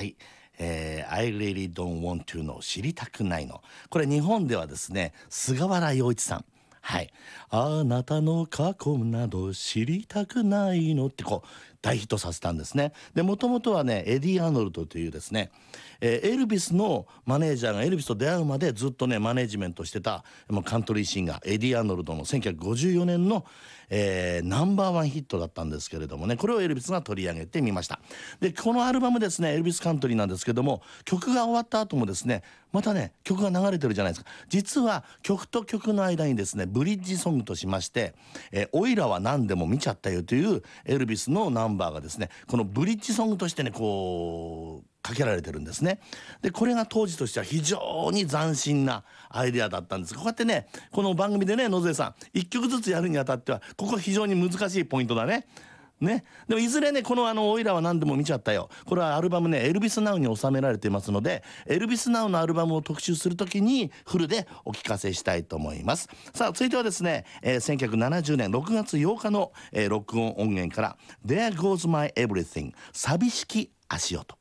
はい、I really don't want to know 知りたくないの。これ日本ではですね、菅原洋一さん、はい、あなたの過去など知りたくないのってこう大ヒットさせたんですね。でもともとはねエディ・アーノルドというですね、エルビスのマネージャーがエルビスと出会うまでずっとねマネージメントしてたもうカントリーシンガーエディ・アーノルドの1954年の、ナンバーワンヒットだったんですけれどもね、これをエルビスが取り上げてみました。でこのアルバムですね、エルビスカントリーなんですけども、曲が終わった後もですねまたね曲が流れてるじゃないですか。実は曲と曲の間にですねブリッジソングとしまして「おいらは何でも見ちゃったよ」というエルビスのナンバーがですねこのブリッジソングとしてねこうかけられてるんですね。でこれが当時としては非常に斬新なアイデアだったんです。こうやってねこの番組でね野添さん1曲ずつやるにあたってはここ非常に難しいポイントだね。ね、でもいずれねこのおいらは何でも見ちゃったよ、これはアルバムねエルビスナウに収められていますので、エルビスナウのアルバムを特集するときにフルでお聞かせしたいと思います。さあ続いてはですね、1970年6月8日の、録音音源から There Goes My Everything 寂しき足音。